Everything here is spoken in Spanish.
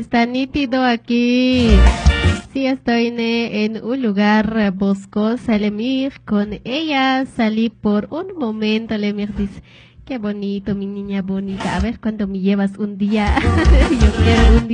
Está nítido aquí. Sí, estoy en un lugar boscoso, Lemir. Con ella salí por un momento. Lemir dice, qué bonito, mi niña bonita. A ver cuándo me llevas un día. Yo quiero un día.